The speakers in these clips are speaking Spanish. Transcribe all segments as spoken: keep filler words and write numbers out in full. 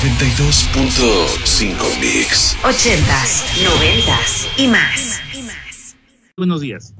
noventa y dos punto cinco Mix. Ochentas, noventas y más. Buenos días.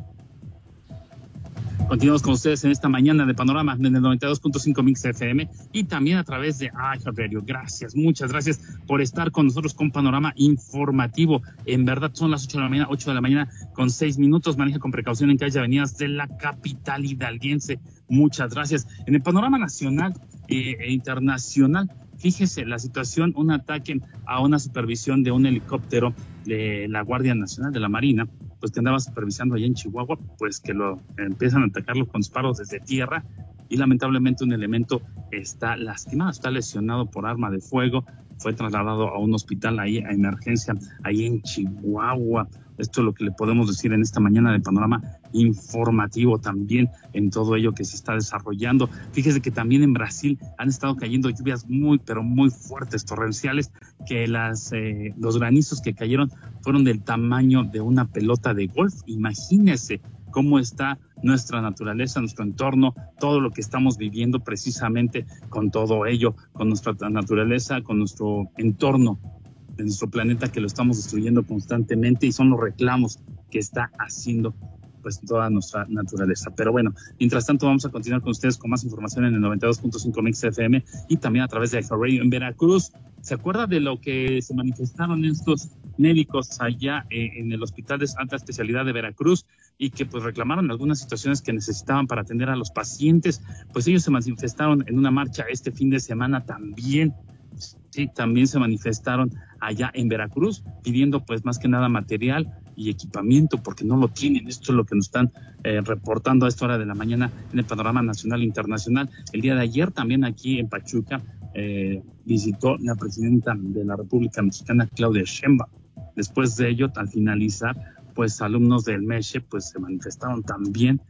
Continuamos con ustedes en esta mañana de Panorama en el noventa y dos punto cinco Mix F M y también a través de iHeartRadio. Gracias, muchas gracias por estar con nosotros con Panorama Informativo. En verdad son las ocho de la mañana, ocho de la mañana con seis minutos. Maneja con precaución en calles y avenidas de la capital hidalguense. Muchas gracias. En el panorama nacional eh, e internacional, fíjese la situación, un ataque a una supervisión de un helicóptero de la Guardia Nacional de la Marina, pues que andaba supervisando allá en Chihuahua, pues que lo empiezan a atacarlo con disparos desde tierra y lamentablemente un elemento está lastimado, está lesionado por arma de fuego, fue trasladado a un hospital ahí a emergencia, ahí en Chihuahua. Esto es lo que le podemos decir en esta mañana de Panorama Informativo, también en todo ello que se está desarrollando. Fíjese que también en Brasil han estado cayendo lluvias muy, pero muy fuertes, torrenciales, que las eh, los granizos que cayeron fueron del tamaño de una pelota de golf. Imagínese cómo está nuestra naturaleza, nuestro entorno, todo lo que estamos viviendo precisamente con todo ello, con nuestra naturaleza, con nuestro entorno de nuestro planeta, que lo estamos destruyendo constantemente, y son los reclamos que está haciendo pues toda nuestra naturaleza. Pero bueno, mientras tanto vamos a continuar con ustedes con más información en el noventa y dos punto cinco Mix F M y también a través de iHeartRadio en Veracruz. ¿Se acuerda de lo que se manifestaron estos médicos allá eh, en el Hospital de Alta Especialidad de Veracruz y que pues reclamaron algunas situaciones que necesitaban para atender a los pacientes? Pues ellos se manifestaron en una marcha este fin de semana también. Sí, también se manifestaron allá en Veracruz pidiendo pues más que nada material y equipamiento porque no lo tienen. Esto es lo que nos están eh, reportando a esta hora de la mañana en el panorama nacional e internacional. El día de ayer también aquí en Pachuca eh, visitó la presidenta de la República Mexicana, Claudia Sheinbaum. Después de ello, al finalizar, pues alumnos del MESHE pues se manifestaron también,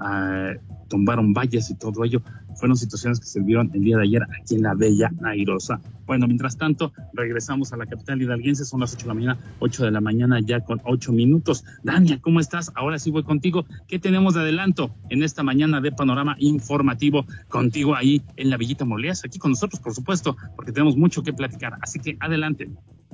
uh, tumbaron vallas y todo ello. Fueron situaciones que se vieron el día de ayer aquí en la bella Airosa. Bueno, mientras tanto, regresamos a la capital hidalguense. Son las ocho de la mañana, ocho de la mañana ya con ocho minutos. Dania, ¿cómo estás? Ahora sí voy contigo. ¿Qué tenemos de adelanto en esta mañana de Panorama Informativo contigo ahí en la Villita Mueblerías? Aquí con nosotros, por supuesto, porque tenemos mucho que platicar. Así que adelante.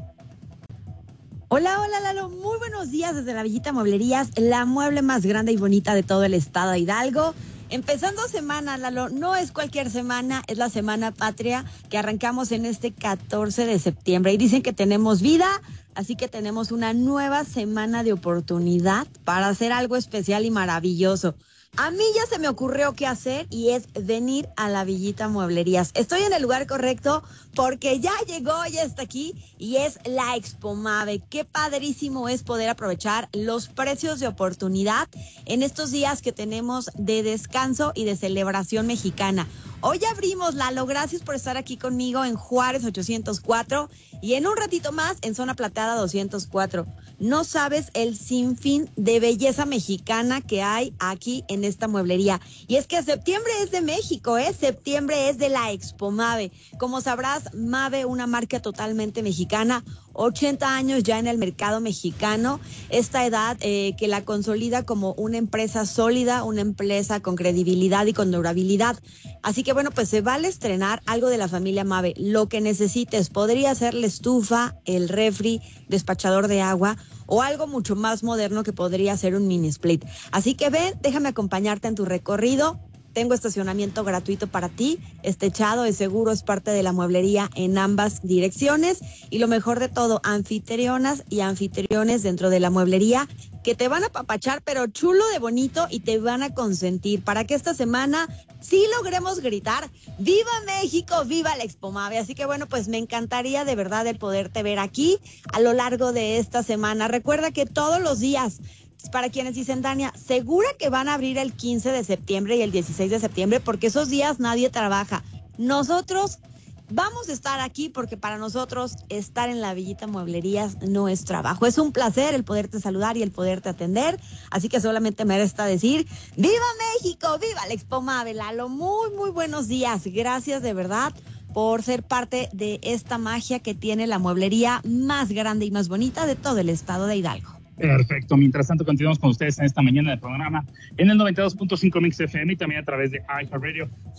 Hola, hola Lalo, muy buenos días desde la Villita Mueblerías, la mueble más grande y bonita de todo el estado de Hidalgo. Empezando semana, Lalo, no es cualquier semana, es la Semana Patria que arrancamos en este catorce de septiembre. Y dicen que tenemos vida, así que tenemos una nueva semana de oportunidad para hacer algo especial y maravilloso. A mí ya se me ocurrió qué hacer y es venir a la Villita Mueblerías. Estoy en el lugar correcto porque ya llegó, ya está aquí y es la Expo Mave. Qué padrísimo es poder aprovechar los precios de oportunidad en estos días que tenemos de descanso y de celebración mexicana. Hoy abrimos, Lalo, gracias por estar aquí conmigo en Juárez ochocientos cuatro y en un ratito más en Zona Plateada doscientos cuatro. No sabes el sinfín de belleza mexicana que hay aquí en esta mueblería. Y es que septiembre es de México, ¿eh? Septiembre es de la Expo Mave. Como sabrás, Mave, una marca totalmente mexicana, ochenta años ya en el mercado mexicano. Esta edad eh, que la consolida como una empresa sólida, una empresa con credibilidad y con durabilidad. Así que bueno, pues se vale estrenar algo de la familia Mave. Lo que necesites, podría ser la estufa, el refri, despachador de agua o algo mucho más moderno que podría ser un mini split. Así que ven, déjame acompañarte en tu recorrido. Tengo estacionamiento gratuito para ti, es techado, es seguro, es parte de la mueblería en ambas direcciones. Y lo mejor de todo, anfitrionas y anfitriones dentro de la mueblería que te van a apapachar, pero chulo de bonito, y te van a consentir para que esta semana sí logremos gritar ¡Viva México! ¡Viva la Expo Mave! Así que bueno, pues me encantaría de verdad el poderte ver aquí a lo largo de esta semana. Recuerda que todos los días, para quienes dicen, Dania, ¿segura que van a abrir el quince de septiembre y el dieciséis de septiembre? Porque esos días nadie trabaja. Nosotros vamos a estar aquí porque para nosotros estar en la Villita Mueblerías no es trabajo. Es un placer el poderte saludar y el poderte atender. Así que solamente me resta decir, ¡Viva México! ¡Viva la Expo Mave! Lalo, muy, muy buenos días. Gracias de verdad por ser parte de esta magia que tiene la mueblería más grande y más bonita de todo el estado de Hidalgo. Perfecto. Mientras tanto, continuamos con ustedes en esta mañana de programa en el noventa y dos punto cinco Mix F M y también a través de iHeartRadio.